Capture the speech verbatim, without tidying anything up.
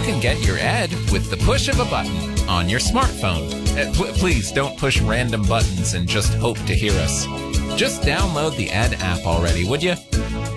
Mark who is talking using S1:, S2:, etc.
S1: can get your ad with the push of a button on your smartphone. Uh, pl- please don't push random buttons and just hope to hear us. Just download the Ad app already, would you?